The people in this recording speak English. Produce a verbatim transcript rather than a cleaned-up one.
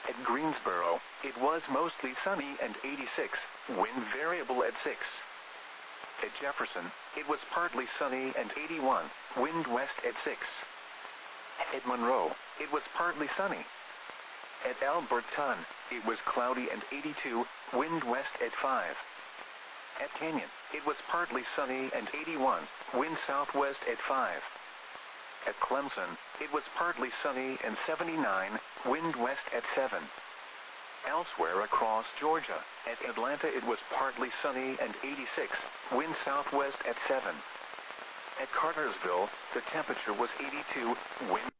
At Greensboro, it was mostly sunny and eighty-six, wind variable at six. At Jefferson, it was partly sunny and eighty-one, wind west at six. At Monroe, it was partly sunny. At Alberton, it was cloudy and eighty-two, wind west at five. At Canyon, it was partly sunny and eighty-one, wind southwest at five. At Clemson, it was partly sunny and seventy-nine, wind west at seven. Elsewhere across Georgia, at Atlanta it was partly sunny and eighty-six, wind southwest at seven. At Cartersville, the temperature was eighty-two, wind